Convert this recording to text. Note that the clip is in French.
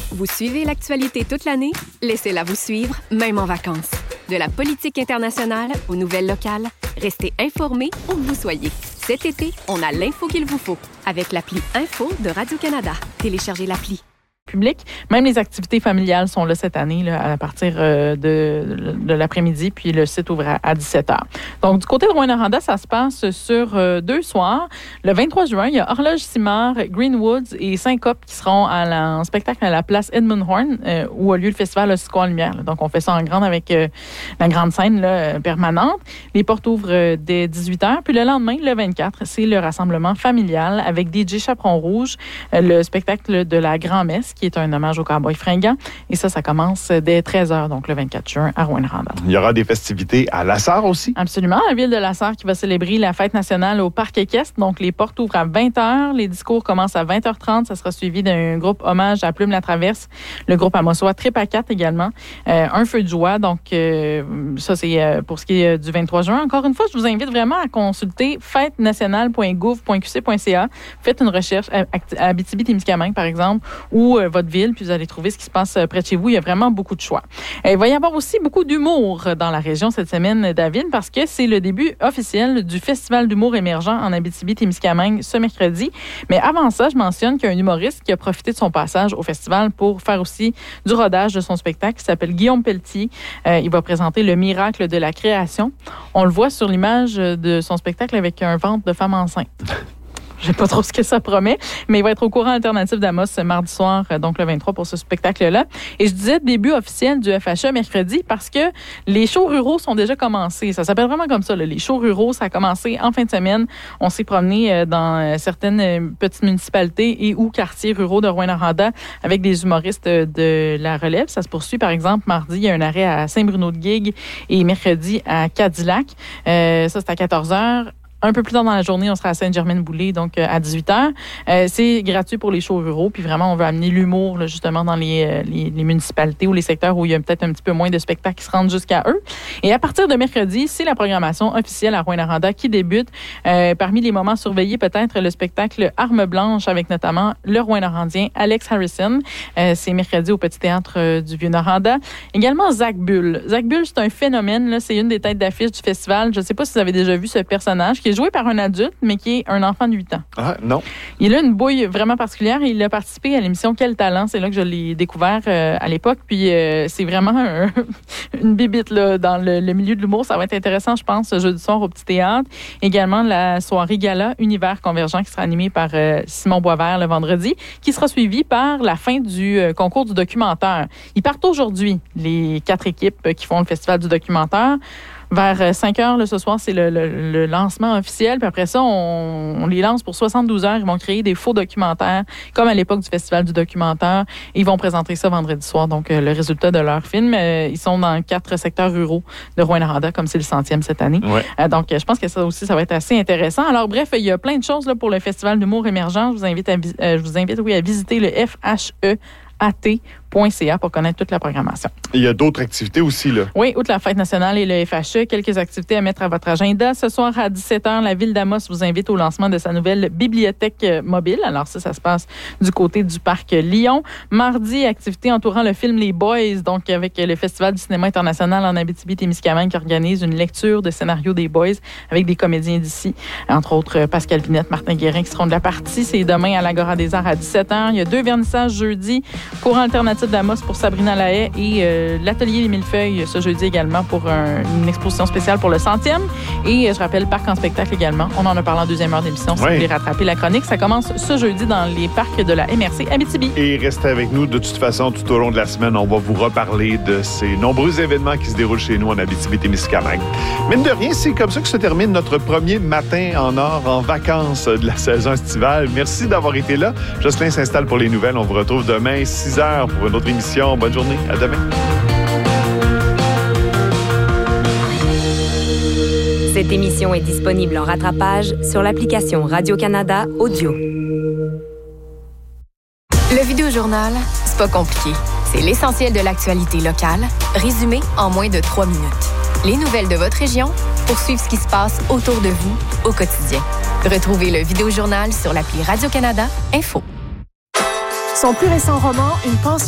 Vous suivez l'actualité toute l'année? Laissez-la vous suivre, même en vacances. De la politique internationale aux nouvelles locales, restez informés où que vous soyez. Cet été, on a l'info qu'il vous faut avec l'appli Info de Radio-Canada. Téléchargez l'appli. Public. Même les activités familiales sont là cette année là, à partir de l'après-midi, puis le site ouvre à 17h. Donc, du côté de Rouyn-Noranda, ça se passe sur 2 soirs. Le 23 juin, il y a Horloge Simard, Greenwoods et Syncope qui seront en spectacle à la place Edmund Horn, où a lieu le festival Ossicot en lumière. Là. Donc, on fait ça en grande avec la grande scène là, permanente. Les portes ouvrent dès 18h. Puis le lendemain, le 24, c'est le rassemblement familial avec DJ Chaperon Rouge, le spectacle de la Grand-Messe, qui est un hommage aux cowboys fringants. Et ça commence dès 13h, donc le 24 juin, à Rouyn-Noranda. Il y aura des festivités à Lassar aussi? Absolument. La ville de Lassar qui va célébrer la fête nationale au Parc équestre. Donc, les portes ouvrent à 20h. Les discours commencent à 20h30. Ça sera suivi d'un groupe hommage à Plume la Traverse. Le groupe à Mossois, Trip à 4 également. Un feu de joie. Donc, ça, c'est pour ce qui est du 23 juin. Encore une fois, je vous invite vraiment à consulter fêtenationale.gouv.qc.ca. Faites une recherche à Abitibi-Témiscamingue, par exemple, ou votre ville, puis vous allez trouver ce qui se passe près de chez vous. Il y a vraiment beaucoup de choix. Il va y avoir aussi beaucoup d'humour dans la région cette semaine, David, parce que c'est le début officiel du Festival d'humour émergent en Abitibi-Témiscamingue ce mercredi. Mais avant ça, je mentionne qu'il y a un humoriste qui a profité de son passage au festival pour faire aussi du rodage de son spectacle qui s'appelle Guillaume Pelletier. Il va présenter le miracle de la création. On le voit sur l'image de son spectacle avec un ventre de femme enceinte. Je ne sais pas trop ce que ça promet, mais il va être au courant alternatif d'Amos ce mardi soir, donc le 23 pour ce spectacle-là. Et je disais début officiel du FHE mercredi parce que les shows ruraux sont déjà commencés. Ça s'appelle vraiment comme ça, là. Les shows ruraux, ça a commencé en fin de semaine. On s'est promené dans certaines petites municipalités et ou quartiers ruraux de Rouyn-Noranda avec des humoristes de la relève. Ça se poursuit, par exemple, mardi, il y a un arrêt à Saint-Bruno-de-Guigue et mercredi à Cadillac. Ça, c'est à 14h. Un peu plus tard dans la journée, on sera à Sainte-Germaine-Boulay, donc à 18h. C'est gratuit pour les shows ruraux. Puis vraiment, on veut amener l'humour là, justement dans les municipalités ou les secteurs où il y a peut-être un petit peu moins de spectacles qui se rendent jusqu'à eux. Et à partir de mercredi, c'est la programmation officielle à Rouyn-Noranda qui débute. Parmi les moments surveillés, peut-être le spectacle Arme blanche avec notamment le Rouyn-Norandien Alex Harrison. C'est mercredi au Petit Théâtre du Vieux-Noranda. Également Zach Bull. Zach Bull, c'est un phénomène. Là, c'est une des têtes d'affiche du festival. Je ne sais pas si vous avez déjà vu ce personnage qui est joué par un adulte, mais qui est un enfant de 8 ans. Ah, non. Il a une bouille vraiment particulière et il a participé à l'émission Quel talent. C'est là que je l'ai découvert à l'époque. Puis c'est vraiment une bébite là, dans le milieu de l'humour. Ça va être intéressant, je pense, ce jeudi soir au Petit Théâtre. Également, la soirée gala Univers Convergent qui sera animée par Simon Boisvert le vendredi, qui sera suivie par la fin du concours du documentaire. Ils partent aujourd'hui, les 4 équipes qui font le festival du documentaire. Vers 5 heures, là, ce soir, c'est le lancement officiel. Puis après ça, on les lance pour 72 heures. Ils vont créer des faux documentaires, comme à l'époque du Festival du documentaire. Ils vont présenter ça vendredi soir, donc le résultat de leur film. Ils sont dans 4 secteurs ruraux de Rouyn-Noranda, comme c'est le 100e cette année. Ouais. Donc, je pense que ça aussi, ça va être assez intéressant. Alors, bref, il y a plein de choses là, pour le Festival d'humour émergent. Je vous invite à visiter le FHEAT.ca pour connaître toute la programmation. Il y a d'autres activités aussi, là. Oui, outre la fête nationale et le FHE, quelques activités à mettre à votre agenda. Ce soir, à 17h, la Ville d'Amos vous invite au lancement de sa nouvelle bibliothèque mobile. Alors ça se passe du côté du parc Lyon. Mardi, activité entourant le film Les Boys, donc avec le Festival du cinéma international en Abitibi-Témiscamingue qui organise une lecture de scénario des Boys avec des comédiens d'ici, entre autres Pascal Pinette, Martin Guérin qui seront de la partie. C'est demain à l'Agora des Arts à 17h. Il y a 2 vernissages jeudi. Courant alternatif d'Amos pour Sabrina Lahaye et l'Atelier Les Millefeuilles ce jeudi également pour une exposition spéciale pour le 100e. Et je rappelle, Parc en spectacle également. On en a parlé en 2e heure d'émission si vous voulez rattraper la chronique. Ça commence ce jeudi dans les parcs de la MRC Abitibi. Et restez avec nous. De toute façon, tout au long de la semaine, on va vous reparler de ces nombreux événements qui se déroulent chez nous en Abitibi-Témiscamingue. Mine de rien, c'est comme ça que se termine notre premier matin en or en vacances de la saison estivale. Merci d'avoir été là. Jocelyn s'installe pour les nouvelles. On vous retrouve demain, 6h pour une autre émission. Bonne journée. À demain. Cette émission est disponible en rattrapage sur l'application Radio-Canada Audio. Le Vidéojournal, c'est pas compliqué. C'est l'essentiel de l'actualité locale, résumé en moins de 3 minutes. Les nouvelles de votre région pour suivre ce qui se passe autour de vous au quotidien. Retrouvez le Vidéojournal sur l'appli Radio-Canada Info. Son plus récent roman, Une pension